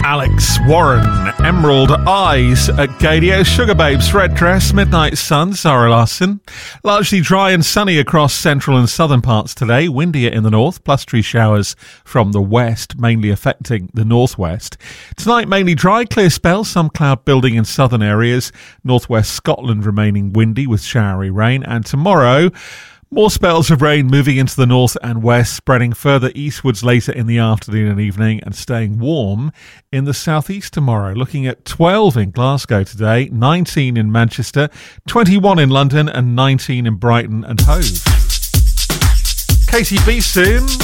Alex Warren, Emerald Eyes at Gadio, Sugar Babes, Red Dress, Midnight Sun, Zara Larsson. Largely dry and sunny across central and southern parts today, windier in the north, plus tree showers from the west, mainly affecting the northwest. Tonight mainly dry, clear spell, some cloud building in southern areas, northwest Scotland remaining windy with showery rain, and tomorrow more spells of rain moving into the north and west, spreading further eastwards later in the afternoon and evening, and staying warm in the southeast tomorrow. Looking at 12 in Glasgow today, 19 in Manchester, 21 in London, and 19 in Brighton and Hove. KTB soon.